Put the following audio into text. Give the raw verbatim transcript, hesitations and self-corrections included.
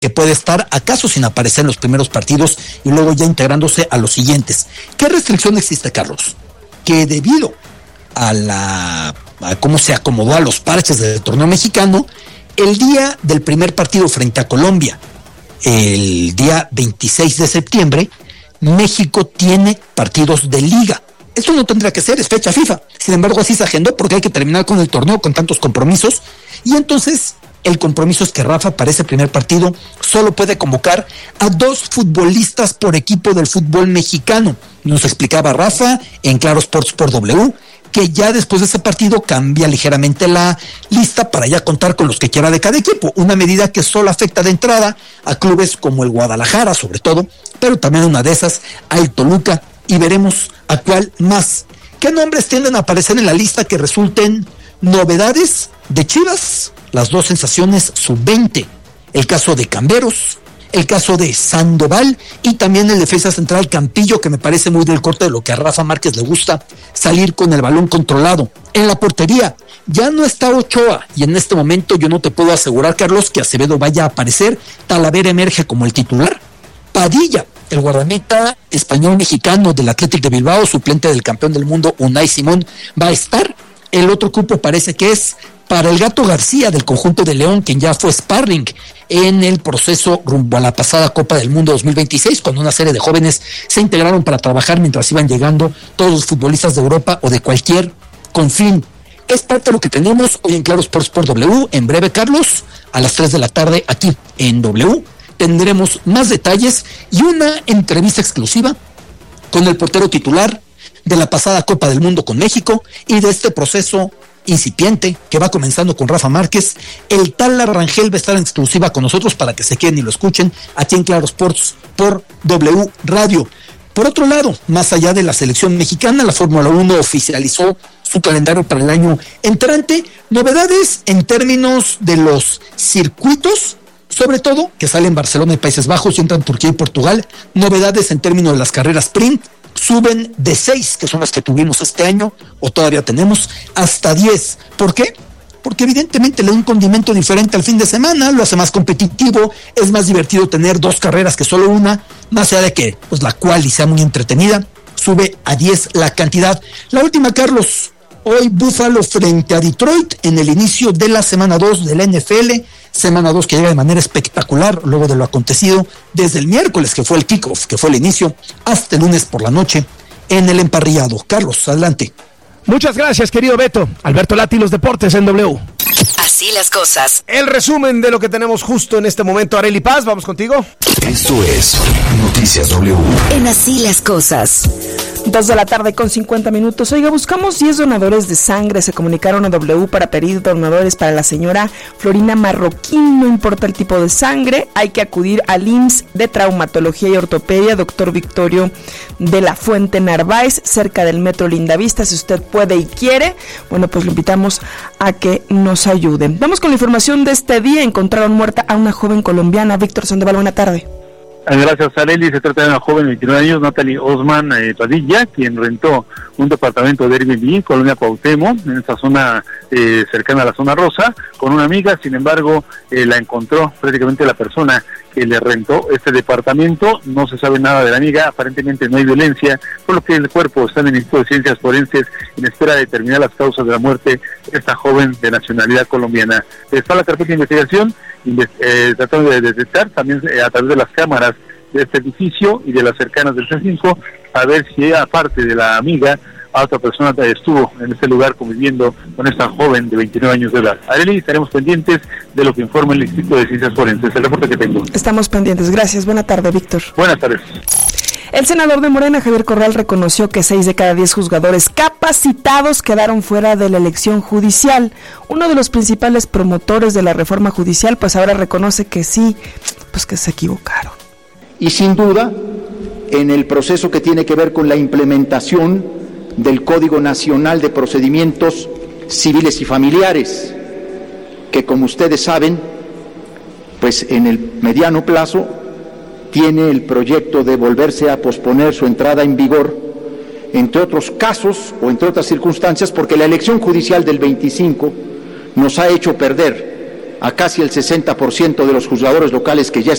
que puede estar acaso sin aparecer en los primeros partidos y luego ya integrándose a los siguientes. ¿Qué restricción existe, Carlos? Que debido a la a cómo se acomodó a los parches del torneo mexicano, el día del primer partido frente a Colombia, el día veintiséis de septiembre, México tiene partidos de liga. Esto no tendría que ser, es fecha FIFA. Sin embargo, así se agendó porque hay que terminar con el torneo con tantos compromisos. Y entonces, el compromiso es que Rafa para ese primer partido solo puede convocar a dos futbolistas por equipo del fútbol mexicano. Nos explicaba Rafa en Claro Sports por W, que ya después de ese partido cambia ligeramente la lista para ya contar con los que quiera de cada equipo. Una medida que solo afecta de entrada a clubes como el Guadalajara, sobre todo, pero también una de esas al Toluca, y veremos a cuál más. ¿Qué nombres tienden a aparecer en la lista que resulten novedades de Chivas? Las dos sensaciones sub veinte. El caso de Camberos, el caso de Sandoval y también el defensa central Campillo, que me parece muy del corte de lo que a Rafa Márquez le gusta, salir con el balón controlado. En la portería ya no está Ochoa y en este momento yo no te puedo asegurar, Carlos, que Acevedo vaya a aparecer. Talavera emerge como el titular. Padilla, el guardameta español-mexicano del Athletic de Bilbao, suplente del campeón del mundo Unai Simón, va a estar. El otro cupo parece que es para el Gato García del conjunto de León, quien ya fue sparring en el proceso rumbo a la pasada Copa del Mundo dos mil veintiséis, cuando una serie de jóvenes se integraron para trabajar mientras iban llegando todos los futbolistas de Europa o de cualquier confín. Es parte de lo que tenemos hoy en Claro Sports por W. En breve, Carlos, a las tres de la tarde aquí en W, tendremos más detalles y una entrevista exclusiva con el portero titular de la pasada Copa del Mundo con México y de este proceso incipiente que va comenzando con Rafa Márquez. El tal Rangel va a estar en exclusiva con nosotros para que se queden y lo escuchen aquí en Claro Sports por W Radio. Por otro lado, más allá de la selección mexicana, la Fórmula uno oficializó su calendario para el año entrante. Novedades en términos de los circuitos, sobre todo que salen Barcelona y Países Bajos y entran Turquía y Portugal. Novedades en términos de las carreras sprint, suben de seis, que son las que tuvimos este año, o todavía tenemos, hasta diez. ¿Por qué? Porque evidentemente le da un condimento diferente al fin de semana, lo hace más competitivo, es más divertido tener dos carreras que solo una, más allá de que pues la quali sea muy entretenida, sube a diez la cantidad. La última, Carlos, hoy Buffalo frente a Detroit en el inicio de la semana dos de la N F L, semana dos que llega de manera espectacular luego de lo acontecido desde el miércoles, que fue el kickoff, que fue el inicio, hasta el lunes por la noche en el emparrillado. Carlos, adelante. Muchas gracias, querido Beto. Alberto Lati, los deportes en W. Así las cosas. El resumen de lo que tenemos justo en este momento. Arely Paz, vamos contigo. Esto es Noticias W. En Así las cosas. Dos de la tarde con cincuenta minutos. Oiga, buscamos diez donadores de sangre. Se comunicaron a W para pedir donadores para la señora Florina Marroquín. No importa el tipo de sangre, hay que acudir al I M S S de Traumatología y Ortopedia, doctor Victorio de la Fuente Narváez, cerca del Metro Lindavista. Si usted puede y quiere, bueno, pues lo invitamos a que nos ayuden. Vamos con la información de este día. Encontraron muerta a una joven colombiana. Víctor Sandoval, buena tarde. Gracias, Arely. Se trata de una joven de veintinueve años, Natalie Osman eh, Padilla, quien rentó un departamento de Airbnb, Colonia Cuauhtémoc, en esta zona eh, cercana a la zona rosa, con una amiga. Sin embargo, eh, la encontró prácticamente la persona que le rentó este departamento. No se sabe nada de la amiga, aparentemente no hay violencia, por lo que el cuerpo está en el Instituto de Ciencias Forenses en espera de determinar las causas de la muerte de esta joven de nacionalidad colombiana. Está la carpeta de investigación, eh, tratando de detectar también eh, a través de las cámaras de este edificio y de las cercanas del C cinco, a ver si aparte de la amiga, a otra persona estuvo en este lugar conviviendo con esta joven de veintinueve años de edad. Arely, estaremos pendientes de lo que informa el Instituto de Ciencias Forenses. El reporte que tengo. Estamos pendientes. Gracias. Buena tarde, Víctor. Buenas tardes. El senador de Morena, Javier Corral, reconoció que seis de cada diez juzgadores capacitados quedaron fuera de la elección judicial. Uno de los principales promotores de la reforma judicial, pues ahora reconoce que sí, pues que se equivocaron. Y sin duda, en el proceso que tiene que ver con la implementación del Código Nacional de Procedimientos Civiles y Familiares, que como ustedes saben, pues en el mediano plazo tiene el proyecto de volverse a posponer su entrada en vigor, entre otros casos o entre otras circunstancias, porque la elección judicial del veinticinco nos ha hecho perder a casi el sesenta por ciento de los juzgadores locales que ya